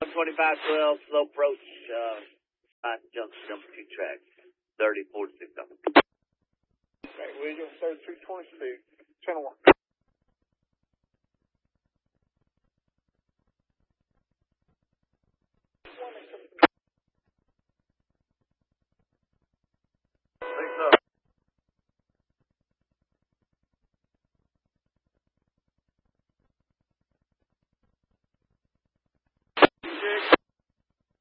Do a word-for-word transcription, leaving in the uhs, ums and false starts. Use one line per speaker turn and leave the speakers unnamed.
one twenty-five twelve, slow approach, uh, Pine Junction, number two track, thirty forty-six.
Okay, William, thirty-two twenty-six, channel one.